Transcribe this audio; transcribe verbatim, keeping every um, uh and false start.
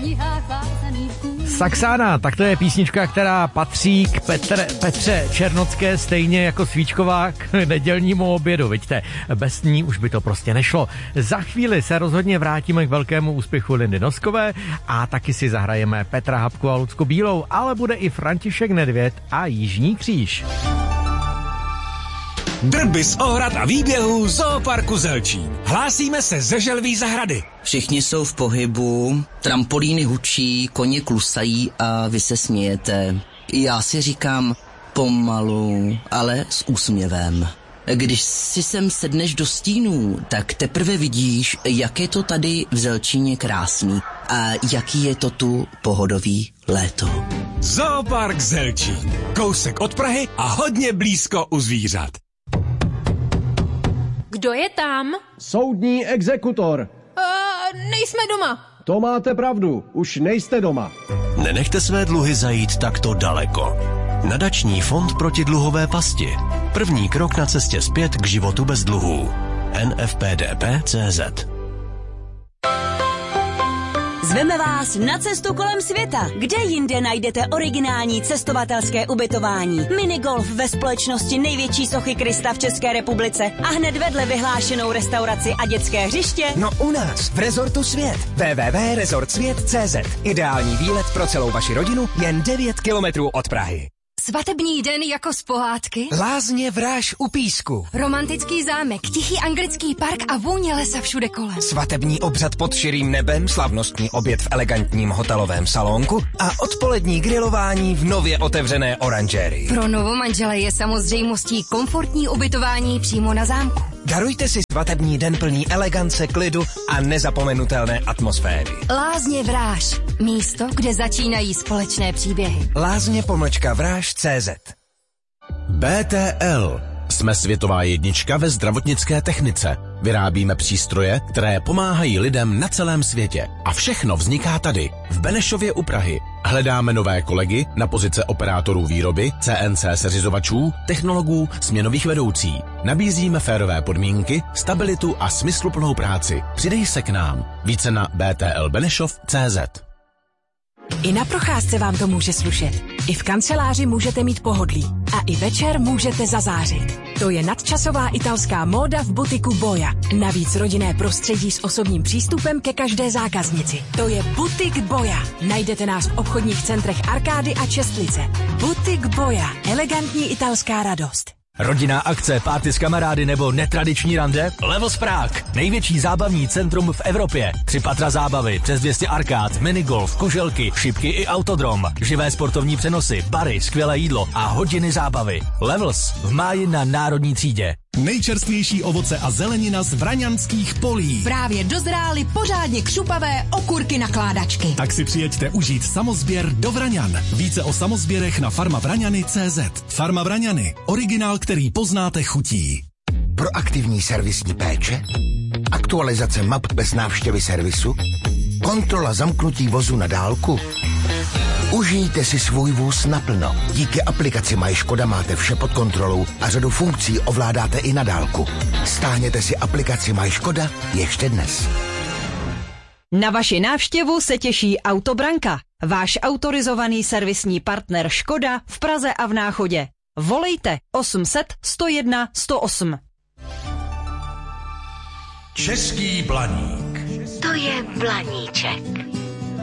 Saxána, tak to je písnička, která patří k Petr, Petře Černocké stejně jako Svíčková k nedělnímu obědu, vidíte, bez ní už by to prostě nešlo. Za chvíli se rozhodně vrátíme k velkému úspěchu Lindy Noskové a taky si zahrajeme Petra Habku a Lucku Bílou, ale bude i František Nedvěd a Jižní kříž. Drby z ohrad a výběhů Zooparku Zelčín. Hlásíme se ze Želví zahrady. Všichni jsou v pohybu, trampolíny hučí, koně klusají a vy se smějete. Já si říkám pomalu, ale s úsměvem. Když si sem sedneš do stínů, tak teprve vidíš, jak je to tady v Zelčíně krásný a jaký je to tu pohodový léto. Zoopark Zelčín. Kousek od Prahy a hodně blízko u zvířat. Kdo je tam? Soudní exekutor. Uh, nejsme doma. To máte pravdu, už nejste doma. Nenechte své dluhy zajít takto daleko. Nadační fond proti dluhové pasti. První krok na cestě zpět k životu bez dluhů. N F P D P tečka cé zet. Zveme vás na cestu kolem světa. Kde jinde najdete originální cestovatelské ubytování? Minigolf ve společnosti největší sochy Krista v České republice a hned vedle vyhlášenou restauraci a dětské hřiště? No u nás, v Rezortu Svět. w w w tečka rezort svět tečka cé zet. Ideální výlet pro celou vaši rodinu jen devět kilometrů od Prahy. Svatební den jako z pohádky. Lázně Vráž u Písku. Romantický zámek, tichý anglický park a vůně lesa všude kolem. Svatební obřad pod širým nebem, slavnostní oběd v elegantním hotelovém salonku a odpolední grilování v nově otevřené oranžérii. Pro novomanžele je samozřejmostí komfortní ubytování přímo na zámku. Darujte si svatební den plný elegance, klidu a nezapomenutelné atmosféry. Lázně Vráž. Místo, kde začínají společné příběhy. Lázně pomlčka Vráž tečka cé zet. B T L. Jsme světová jednička ve zdravotnické technice. Vyrábíme přístroje, které pomáhají lidem na celém světě. A všechno vzniká tady, v Benešově u Prahy. Hledáme nové kolegy na pozice operátorů výroby, C N C seřizovačů, technologů, směnových vedoucí. Nabízíme férové podmínky, stabilitu a smysluplnou práci. Přidej se k nám. Více na b t l benešov tečka cé zet. I na procházce vám to může slušet. I v kanceláři můžete mít pohodlí. A i večer můžete zazářit. To je nadčasová italská móda v butiku Boja. Navíc rodinné prostředí s osobním přístupem ke každé zákaznici. To je butik Boja. Najdete nás v obchodních centrech Arkády a Čestlice. Butik Boja. Elegantní italská radost. Rodinná akce, párty s kamarády nebo netradiční rande? Levels Prague. Největší zábavní centrum v Evropě. Tři patra zábavy, přes dvě stě arkád, minigolf, kuželky, šipky i autodrom. Živé sportovní přenosy, bary, skvělé jídlo a hodiny zábavy. Levels v máji na Národní třídě. Nejčerstvější ovoce a zelenina z vraňanských polí. Právě dozrály pořádně křupavé okurky nakládačky. Tak si přijeďte užít samozběr do Vraňan. Více o samozběrech na farma vraňany tečka cé zet. Farma Vraňany. Originál, který poznáte chutí. Proaktivní servisní péče? Aktualizace map bez návštěvy servisu? Kontrola zamknutí vozu na dálku? Užijte si svůj vůz naplno. Díky aplikaci Moje Škoda máte vše pod kontrolou a řadu funkcí ovládáte i na dálku. Stáhněte si aplikaci Moje Škoda ještě dnes. Na vaši návštěvu se těší Autobranka, váš autorizovaný servisní partner Škoda v Praze a v Náchodě. Volejte osm set sto jedna sto osm. Český blaník. To je blaníček.